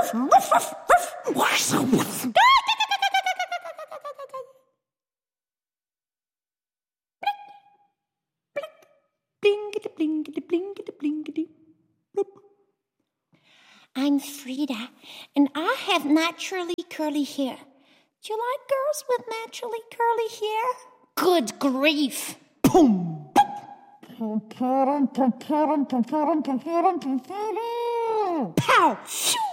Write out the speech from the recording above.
Blinkety, blinkety, blinkety, blinkety. Bloop. I'm Frida, and I have naturally curly hair. Do you like girls with naturally curly hair? Good grief! Boom! Pow! Phew!